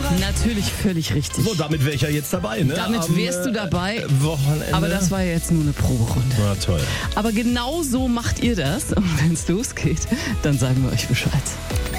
Natürlich völlig richtig. So, damit wäre ich ja jetzt dabei, ne? Damit wärst du dabei. Wochenende. Aber das war ja jetzt nur eine Proberunde. Na toll. Aber genau so macht ihr das. Und wenn es losgeht, dann sagen wir euch Bescheid.